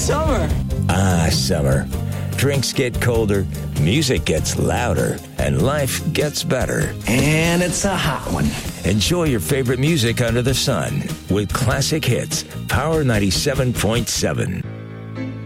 summer. Ah, summer. Drinks get colder, music gets louder, and life gets better. And it's a hot one. Enjoy your favorite music under the sun with Classic Hits, Power 97.7.